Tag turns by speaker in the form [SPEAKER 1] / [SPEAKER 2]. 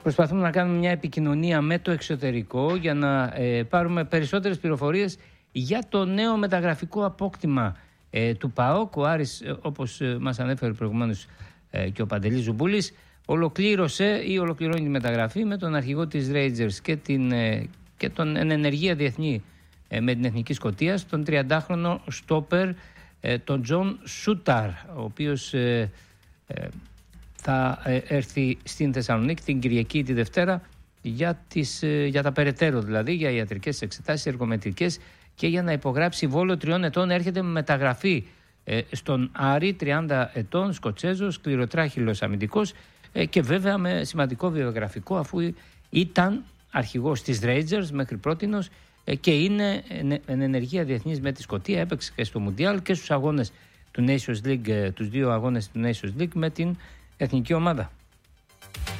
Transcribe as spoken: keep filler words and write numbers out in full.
[SPEAKER 1] Προσπαθούμε να κάνουμε μια επικοινωνία με το εξωτερικό για να ε, πάρουμε περισσότερες πληροφορίες για το νέο μεταγραφικό απόκτημα ε, του ΠΑΟΚ. Ο Άρης, ε, όπως ε, μας ανέφερε προηγουμένως ε, και ο Παντελής Ζουμπούλης, ολοκλήρωσε ή ολοκληρώνει τη μεταγραφή με τον αρχηγό της Rangers και, την, ε, και τον εν ενεργεία διεθνή ε, με την Εθνική Σκωτίας, τον τριαντάχρονο στόπερ, ε, τον Τζον Σούταρ, ο οποίος ε, ε, θα έρθει στην Θεσσαλονίκη την Κυριακή ή τη Δευτέρα για, τις, για τα περαιτέρω, δηλαδή για ιατρικές εξετάσεις, εργομετρικές, και για να υπογράψει βόλο τριών ετών. Έρχεται με μεταγραφή ε, στον Άρη, τριάντα ετών, Σκοτσέζος, σκληροτράχυλος αμυντικός ε, και βέβαια με σημαντικό βιογραφικό, αφού ήταν αρχηγός της Rangers μέχρι πρότινος ε, και είναι εν ενεργεία διεθνής με τη Σκωτία. Έπαιξε και στο Μουντιάλ και στους αγώνες του Nations League, τους δύο αγώνες του Nations League με την εθνική ομάδα.